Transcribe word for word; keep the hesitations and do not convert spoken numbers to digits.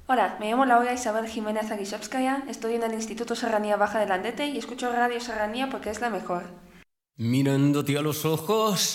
Hola, me llamo Laura Isabel Jiménez Aguisovskaya, estudio en el Instituto Serranía Baja de Landete y escucho Radio Serranía porque es la mejor. Mirándote a los ojos,